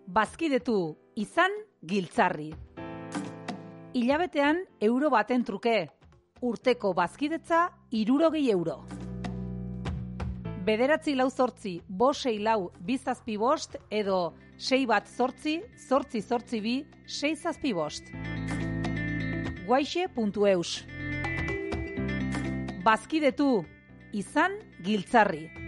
Bazkidetu, izan giltzarri. Hilabetean euro baten truke, urteko bazkidetza 60 euro. 9-4-5-6-4-2 edo 6-1-8-8-2-6-2. Guaixe.eus. Bazkidetu, izan giltzarri.